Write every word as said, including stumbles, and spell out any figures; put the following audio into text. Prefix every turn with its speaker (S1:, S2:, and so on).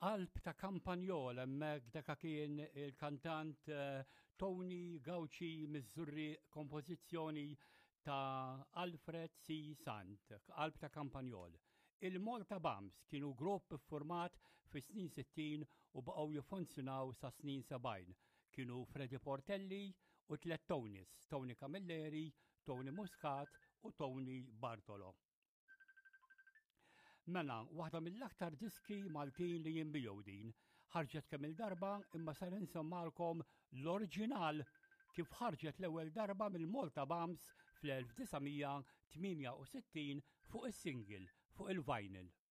S1: Qalb ta' Campagnol hemmhekk dak kien il-kantant uh, Tony Gauci Mizzurri, kompożizzjoni ta' Alfred C. Sant, Qalb ta' Campagnol. Il-Malta Bams kienu grupp format fi snin sittin u baqgħu jiffunzjonaw sa snin sebgħin. Kienu Freddy Portelli u tliet Tonys, Tony Camilleri, Tony Muscat u Tony Bartolo. Mela, waħda mill-aktar diski Maltin li jinbijew din, ħarġet kemm il-darba imma sar insemmalkom l-oriġinal kif ħarġet l-ewwel darba mill-Malta Bams fl-elf tisgħemija tminja u sittin fuq is-single, fuq il-vinyl.